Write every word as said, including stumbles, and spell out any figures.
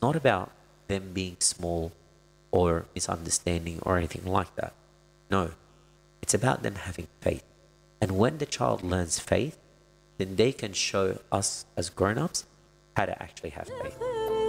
It's not about them being small or misunderstanding or anything like that. No, it's about them having faith. And when the child learns faith, then they can show us as grown ups how to actually have faith.